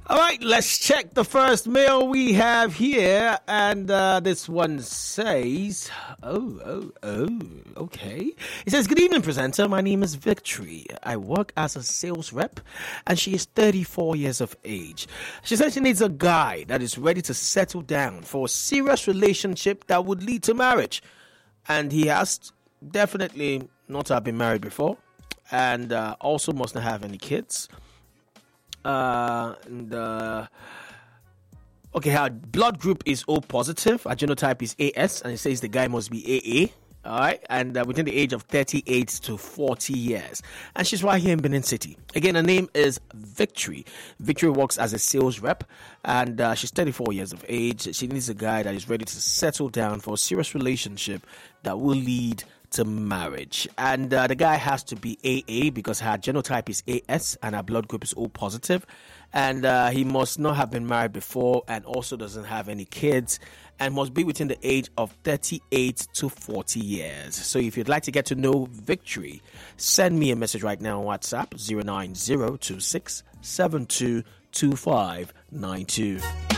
All right, let's check the first mail we have here. And this one says, okay. It says, good evening, presenter. My name is Victory. I work as a sales rep, and she is 34 years of age. She says she needs a guy that is ready to settle down for a serious relationship that would lead to marriage. And he has definitely not have been married before, and also must not have any kids. Okay, her blood group is O positive, her genotype is AS, and it says the guy must be AA. All right, and within the age of 38 to 40 years. And she's right here in Benin City. Again, her name is Victory. Victory works as a sales rep, and she's 34 years of age. She needs a guy that is ready to settle down for a serious relationship that will lead to marriage. And the guy has to be AA because her genotype is AS and her blood group is O positive. And he must not have been married before and also doesn't have any kids and must be within the age of 38 to 40 years. So if you'd like to get to know Victory, send me a message right now on WhatsApp 09026722592.